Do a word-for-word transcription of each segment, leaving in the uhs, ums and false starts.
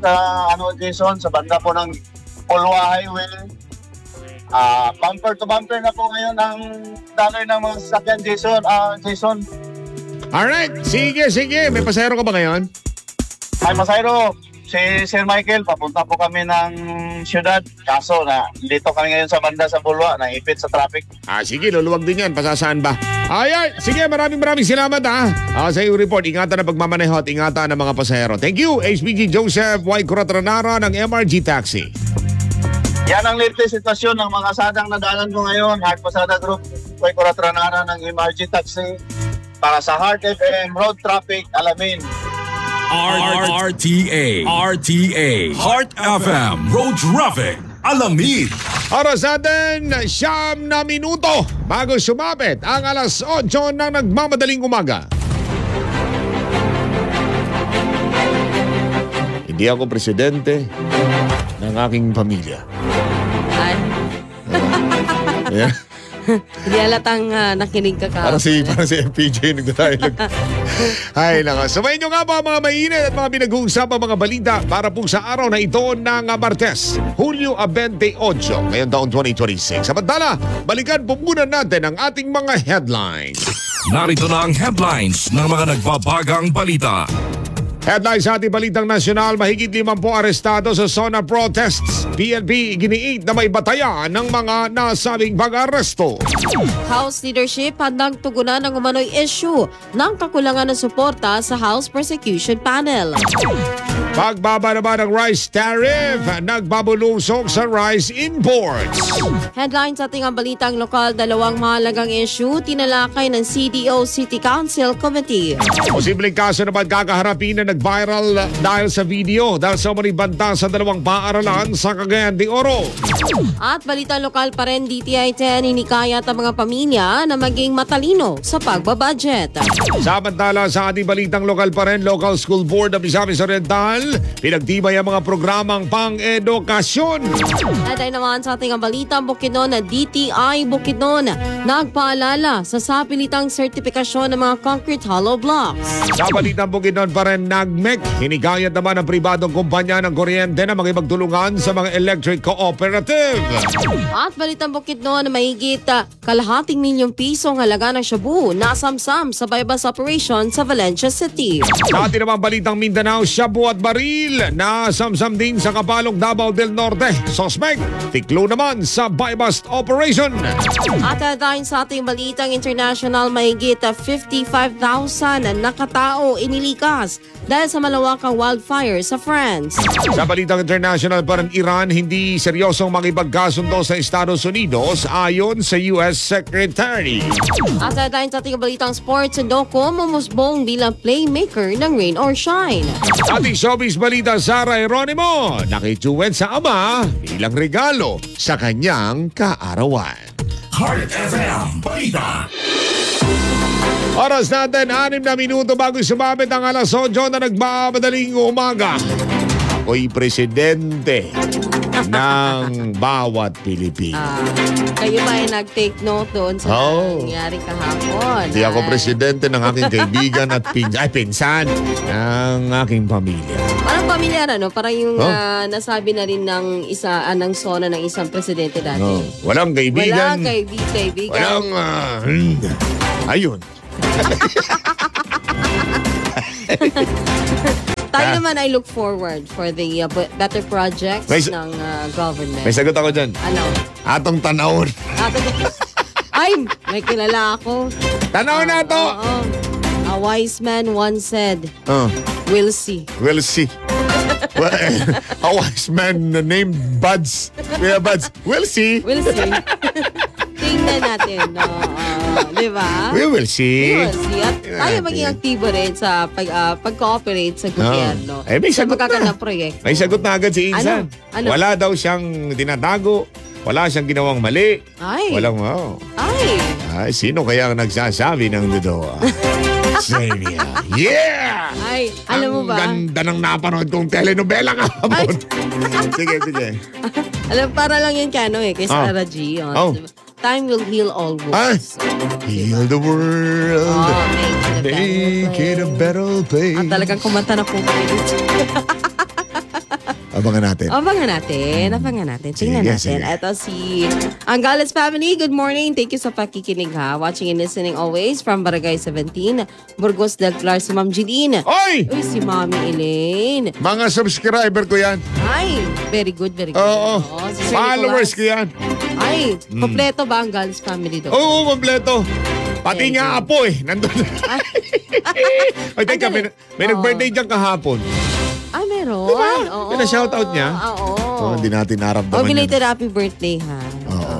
uh, ano, Jason, sa banda po ng Polwa Highway. Uh, bumper to bumper na po ngayon ang daloy ng mga sasakyan, Jason. Uh, Jason. Alright, sige, sige. May pasahero ka ba ngayon? Ay, pasahero. Si Sir Michael, papunta po kami ng syudad. Kaso na dito kami ngayon sa banda sa Bulwa, naipit sa traffic. Ah, sige, luluwag din yan. Pasasaan ba? Ayan, sige, maraming maraming salamat ha. Ah, sa iyong report, ingatan na pagmamaneho at ingatan ng mga pasahero. Thank you, H P G Joseph Y. Curatranara ng M R G Taxi. Yan ang latest sitwasyon ng mga sadang nadalan ko ngayon. Heart Pasada Group, Y. Curatranara ng M R G Taxi. Para sa Heart F M Road Traffic, Alamin. R T A R T A Heart F M Road Traffic Alamin. Oras natin, siyam na minuto bago sumapit ang alas otso ng nagmamadaling umaga. Hindi ako presidente ng aking pamilya. Ay. Yeah. Hindi halatang uh, nakinig ka ka. Para si, para si F P J nagdadialog. Ay, naka. Sumayin nyo nga po ang mga mainit at mga pinag-uusapang mga balita para po sa araw na ito ng Martes, Hulyo twenty-eight, ngayon taon twenty twenty-six. Samantala, balikan po muna natin ang ating mga headlines. Narito na ang headlines ng mga nagbabagang balita. Headlines sa ating balitang nasyonal, mahigit limampu arestado sa SONA protests. P N P iginiit na may batayan ng mga nasabing pag-aresto. House leadership handang tugunan ng umano'y issue ng kakulangan ng suporta sa House Prosecution Panel. Pagbaba naman ng rice tariff, nagbabulusok sa rice imports. Headlines sa ating ang balitang lokal, dalawang mahalagang issue tinalakay ng C D O City Council Committee. Posibleng kaso naman kakaharapin na nag-viral dahil sa video dahil sa umaning banta sa dalawang paaralan sa Cagayan de Oro. At balitang lokal pa rin, D T I ten hinikayat ang mga pamilya na maging matalino sa pagbabudget. Samantala sa ating balitang lokal pa rin, Local School Board ng Misamis Oriental pinagtibay ang mga programang pang-edukasyon. At ay naman sa ating balita, Bukidnon na D T I Bukidnon nagpaalala sa sapilitang sertifikasyon ng mga concrete hollow blocks. Sa balitang Bukidnon pa rin, Nagmek, hinikayat naman ang pribadong kumpanya ng kuryente na makipagtulungan sa mga electric cooperative. At balitang Bukidnon na mahigit uh, kalahating milyong pisong halaga ng shabu nasamsam sa bypass operation sa Valencia City. Sa ating naman balitang Mindanao, shabu at baril na samsam din sa Kapalong, Davao del Norte. Suspect, tiklo naman sa bypass operation. At uh, dahil sa ating balitang international, mahigit uh, fifty-five thousand na nakatao inilikas dahil sa malawakang wildfire sa France. Sa balitang international pa rin, Iran hindi seryosong makipagkasundo sa Estados Unidos ayon sa U S Secretary. At uh, dahil sa ating balitang sports, Doko mumusbong bilang playmaker ng Rain or Shine. Ating showbiz balita, Sara Geronimo nakituwid sa ama bilang regalo sa kanyang kaarawan. Heart F M Balita. Oras natin, anim na minuto bago sumabit ang alas otso na nagmamadaling umaga. Ako'y presidente ng bawat Pilipino. Ah, kayo ba ay nag-take note doon sa Oh. nangyari kahapon? Hindi ako Ay. presidente ng aking kaibigan at pin ay, pinsan ng aking pamilya. Parang pamilyar, ano? Parang yung Oh. ah, nasabi na rin ng isa, ah, ng SONA ng isang presidente dati. No. Walang kaibigan. Walang kaibigan. kaibigan. Walang, ah, hmm. ayun. Tayo naman ay look forward for the uh, b- better projects May s- ng uh, government. May sagot ako dyan. Ano? Atong tanawon. Ato, ay, may kilala ako. Tanaw na to. Oo. A wise man once said, Oh, we'll see. we'll see. Well, a wise man named Buds. Kuya Buds, we'll see. We'll see. Tingnan natin. No? Uh, di ba? We will see. We will see. At tayo natin. maging aktibo rin sa pag, uh, pag-cooperate sa gobyerno. Eh, may sa sagot na. magkakandang proyekto. May sagot na agad si Insan. Ano? Ano? Wala daw siyang dinatago. Wala siyang ginawang mali. Ay. Walang, wow. Ay. Ay, sino kaya ang nagsasabi ng totoo? Xenia. Yeah! Ay, alam mo ba? Ang ganda ng napanood kong telenovela kahapon. Sige, sige. Alam, para lang yan kano eh, kay Oh. Sarah G. Oh. Oh. Time will heal all Ay, wounds. heal the world. Oh, make it a better Make it a place. better place. At talagang kumanta na po kayo dito. Abangan natin. Abangan natin. Abangan natin. Tingnan Sige, natin. sige. Ito si Angales family. Good morning. Thank you sa pakikinig ha. Watching and listening always from Barangay seventeen, Burgos del Pilar, si Ma'am Jeline. Oy! Uy, si Mami Elaine. Mga subscriber ko yan. Ay, very good, very good. Oo. Oo, si Sir Followers Nicolas. ko yan. Ay, kompleto ba ang Angales family doon? Oo, kompleto. Pati Very nga good. apo eh. Nandun. Ay, teka, may, may Oo. nag-birthday dyan kahapon. Ah, meron? Diba? Oo. Pina-shoutout niya? Oo. Oh, hindi natin Oh, naramdaman yun. belated happy birthday ha. Oo.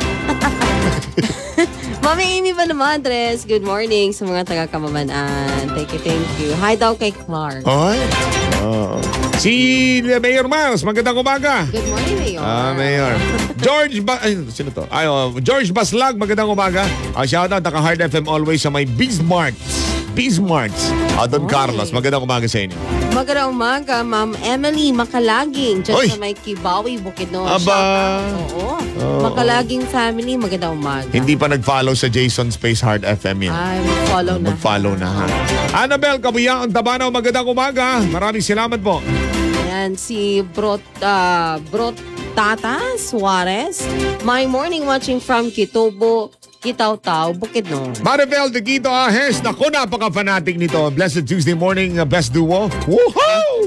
Mami Amy Banamadres, good morning sa mga taga-Kamamanaan. Thank you, thank you. Hi daw kay Clark. Oy. Oo. Si Mayor Miles, magandang umaga. Good morning, Mayor. Ah, Mayor. George ba ay, sino to? Ay, oh, George Baslag, magandang umaga. Ah, shoutout naka Hard F M always sa may Bismarck. Bismarck. Ah, Don Oy. Carlos, magandang umaga sa inyo. Magandang umaga, Ma'am Emily Makalaging. Dyan Oy. sa may Kibawi, Bukidnon. Aba. Shoutout. Oo. Oo. Makalaging family, magandang umaga. Hindi pa nag-follow sa Jason Space Hard F M yan. Ay, mag-follow na. Mag-follow na ha. Annabel Kabuyang Tabanaw, magandang umaga. Maraming salamat po. Ayan, si Brot, uh, Brot Tata Suarez. My morning watching from Kitobo, Kitaw-Taw, Bukidnon. Maribel de Quito Ahes, naku, napaka-fanatic nito. Blessed Tuesday morning, uh, best duo. Woohoo!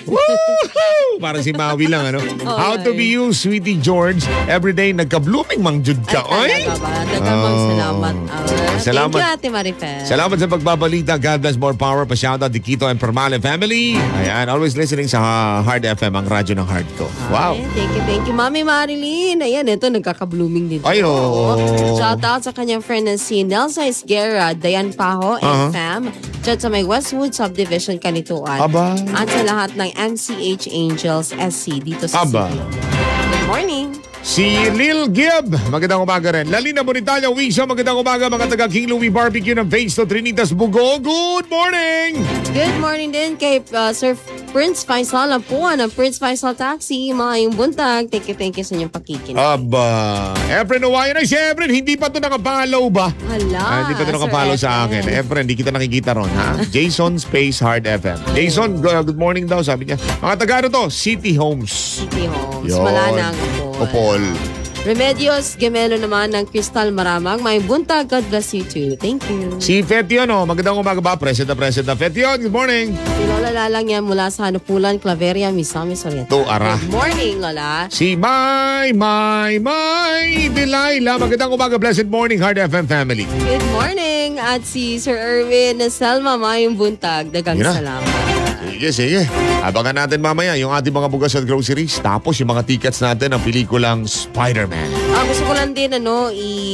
Woohoo! Parang si Maui lang, ano? How to be you, sweetie George. Everyday nagka-blooming mangjud ka. Ay, Oy! talaga ba? Dagamang Oh. salamat. Ah, Salamat. Thank you, Ate Marifel. Salamat sa pagbabalita. God bless, more power. Pa-shoutout di Quito and Permale family. Ayan, always listening sa Hard F M, ang radyo ng heart ko. Wow. Ay, thank you, thank you. Mami Marilyn. Ayan, ito, nagkaka-blooming din. Ay, oo. Shout out sa kanyang friend na si Nelsa Esguerra, Dayan Paho, and Uh-huh. fam. Diyan sa may Westwood Subdivision, Kanituan. Aba. At sa lahat ng M C H Angels S C dito sa Aba. city. Good morning. Si Lil Gibb, magandang umaga rin. Lalina Bonitalia, Wisa, magandang umaga mga taga King Louie Barbecue ng Phase to Trinitas Bugo. Good morning! Good morning din kay uh, Sir Prince Faisal Lampuan ng Prince Faisal Taxi. Maayong buntag. Thank you, thank you sa inyong pakikinig. Aba, Efren Uwayan. Ay, si Efren, hindi pa ito nakapalaw ba? Hala, Ah, hindi pa ito Sir nakapalaw sa Efren. akin. Efren, hindi kita nakikita ron, ha? Jason Space Hard F M. Jason, go- good morning daw, sabi niya. Mga taga ano to? City Homes. City Homes. Yun. Malanang Opol. Remedios Gemelo naman ng Crystal Maramang. May buntag. God bless you too. Thank you. Si Fetion, oh, magandang umaga ba? Present na present na. Fetion, good morning. Si Lola Lalang yan mula sa Hanupulan, Claveria, Misamis Oriental. To, ara. Good morning, Lola. Si May, May, May, Delilah. Magandang umaga, blessed morning, Hard F M family. Good morning. At si Sir Erwin Selma, mayong buntag. Dagang Yun na. salamat. Sige, sige. Abangan natin mamaya yung ating mga bugas at groceries. Tapos yung mga tickets natin ng pelikulang Spider-Man. Ah, gusto ko lang din ano,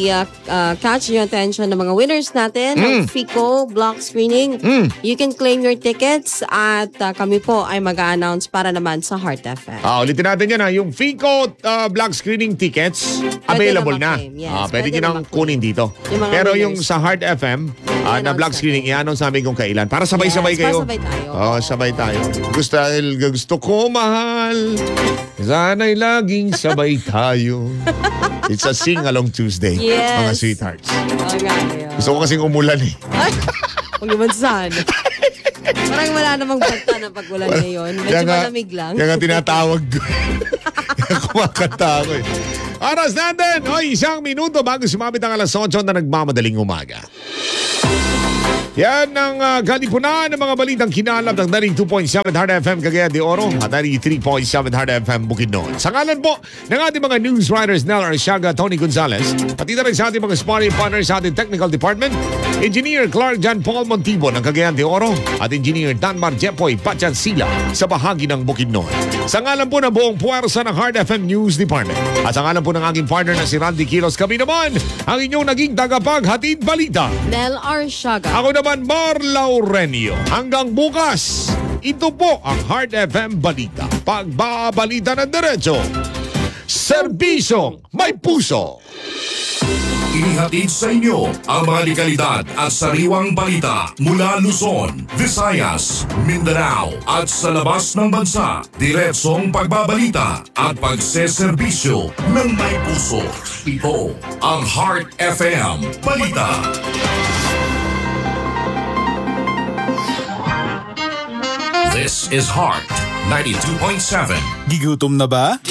i-catch yung attention ng mga winners natin ng FICO block screening. Mm. You can claim your tickets at ah, kami po ay mag-a-announce para naman sa Heart F M. Ah, ulitin natin yan ha. Yung FICO uh, block screening tickets, available na na. ma-claim. Yes, ah, pwede pwede nyo na nang ma-claim. kunin dito. Yung mga Pero winners. yung sa Hard F M, ah, na I-announce block screening, natin. i-announce namin kung kailan. Para sabay-sabay Yes, kayo. para sabay tayo. Oo, sabay tayo. Gusto, gusto ko mahal. Sana'y laging sabay tayo. It's a sing-along Tuesday, Yes. mga sweethearts. Oo nga, kaya. Gusto ko kasing umulan eh. Ay, huwag naman sana. Parang wala namang banta na pag wala ngayon. Medyo Kaya nga- malamig lang. Kaya nga tinatawag ko. Kaya kumakanta ako eh. Oras natin! Oy, isang minuto bago sumabit ang alas otso na nagmamadaling umaga. Yan ang uh, kalipunan ng mga balitang kinalap ng ninety-two point seven Hard F M Cagayan de Oro at ninety-three point seven Hard F M Bukidnon. Sa ngalan po ng ating mga news writers Nel Arsiaga, Tony Gonzalez, pati na rin sa ating mga sparring partners sa ating technical department, Engineer Clark Jan Paul Montibo ng Cagayan de Oro at Engineer Danmar Jepoy Pachan Sila sa bahagi ng Bukidnon. Sa ngalan po ng buong puwersa ng Hard F M News Department at sa ngalan po ng aking partner na si Randy Kilos, kami naman ang inyong naging tagapaghatid balita. Nel Arsiaga. Ako naman, Mar Laurenio. Hanggang bukas, ito po ang Hard F M Balita. Pagbabalita ng diretso, serbisyong may puso. Inihatid sa inyo ang mga legalidad at sariwang balita mula Luzon, Visayas, Mindanao at sa labas ng bansa. Diretsong pagbabalita at pagseserbisyo ng may puso. Ito ang Heart F M Balita. This is Heart ninety-two point seven. Gigutom na ba?